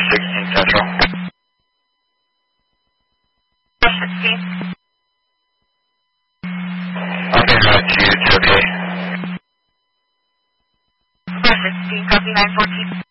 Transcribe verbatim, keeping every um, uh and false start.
sixteen Central. four sixteen. I'll be right to you, it's okay. four sixteen, copy nine fourteen.